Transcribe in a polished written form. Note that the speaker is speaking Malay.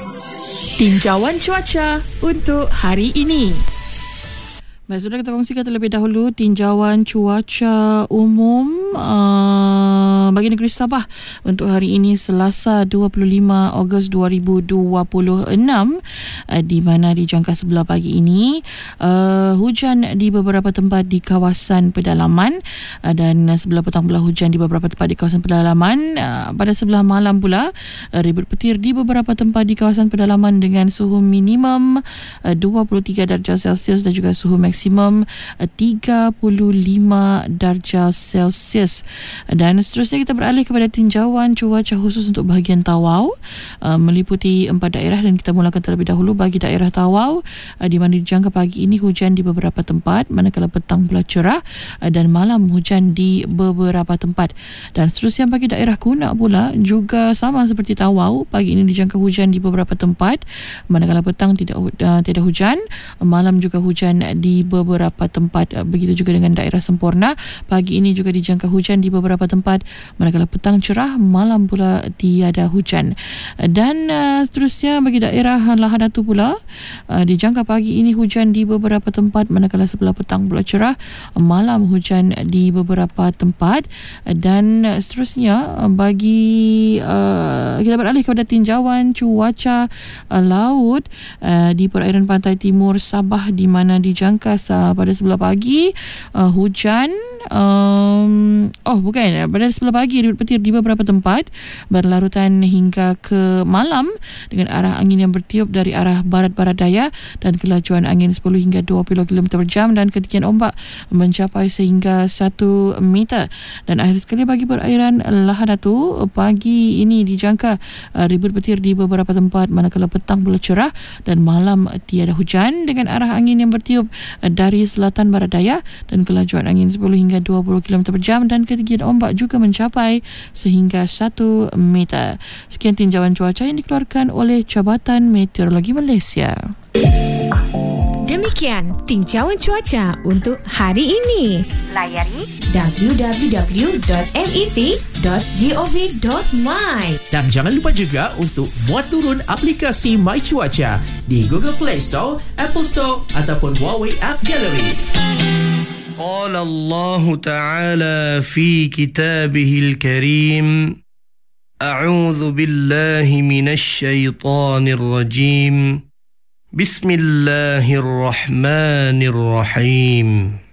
Tinjauan cuaca untuk hari ini. Baik, sudah kita kongsikan terlebih dahulu tinjauan cuaca umum bagi negeri Sabah untuk hari ini Selasa 25 Ogos 2026, di mana dijangka sebelah pagi ini hujan di beberapa tempat di kawasan pedalaman, dan sebelah petang pula hujan di beberapa tempat di kawasan pedalaman. Pada sebelah malam pula ribut petir di beberapa tempat di kawasan pedalaman dengan suhu minimum 23 darjah Celsius dan juga suhu maksimum 35 darjah Celsius. Dan seterusnya kita beralih kepada tinjauan cuaca khusus untuk bahagian Tawau, meliputi 4 daerah, dan kita mulakan terlebih dahulu bagi daerah Tawau, di mana dijangka pagi ini hujan di beberapa tempat, manakala petang pula cerah dan malam hujan di beberapa tempat. Dan seterusnya bagi daerah Kunak pula juga sama seperti Tawau, pagi ini dijangka hujan di beberapa tempat, manakala petang tidak hujan, malam juga hujan di beberapa tempat. Begitu juga dengan daerah Semporna, pagi ini juga dijangka hujan di beberapa tempat, manakala petang cerah, malam pula tiada hujan. Dan seterusnya bagi daerah Lahadatu pula, dijangka pagi ini hujan di beberapa tempat, manakala sebelah petang pula cerah, malam hujan di beberapa tempat. Dan seterusnya bagi kita beralih kepada tinjauan cuaca laut di perairan pantai timur Sabah, di mana dijangka pada sebelah pagi hujan pada sebelah pagi ribut petir di beberapa tempat berlarutan hingga ke malam dengan arah angin yang bertiup dari arah barat-barat daya dan kelajuan angin 10 hingga 20 km per jam dan ketinggian ombak mencapai sehingga 1 meter. Dan akhir sekali bagi perairan Lahadatu, pagi ini dijangka ribut petir di beberapa tempat, manakala petang pula cerah dan malam tiada hujan dengan arah angin yang bertiup dari selatan barat daya dan kelajuan angin 10 hingga 20 km per jam dan ketinggian ombak juga mencapai sehingga 1 meter. Sekian tinjauan cuaca yang dikeluarkan oleh Jabatan Meteorologi Malaysia. Demikian tinjauan cuaca untuk hari ini. Layari www.met.gov.my dan jangan lupa juga untuk muat turun aplikasi My Cuaca di Google Play Store, Apple Store ataupun Huawei App Gallery. قال الله تعالى في كتابه الكريم أعوذ بالله من الشيطان الرجيم بسم الله الرحمن الرحيم